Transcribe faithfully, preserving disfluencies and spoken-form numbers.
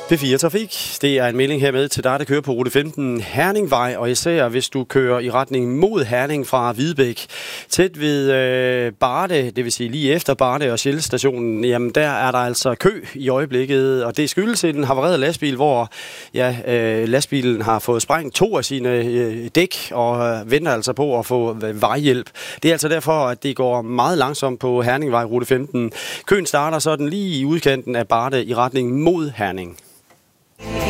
P fire Trafik, det er en melding hermed til dig, der kører på rute femten Herningvej, og især hvis du kører i retning mod Herning fra Hvidbæk. Tæt ved øh, Barde, det vil sige lige efter Barde og Shell stationen, jamen der er der altså kø i øjeblikket, og det skyldes en havareret lastbil, hvor ja, øh, lastbilen har fået sprængt to af sine øh, dæk og øh, venter altså på at få øh, vejhjælp. Det er altså derfor, at det går meget langsomt på Herningvej rute femten. Køen starter sådan lige i udkanten af Barde i retning mod Herning.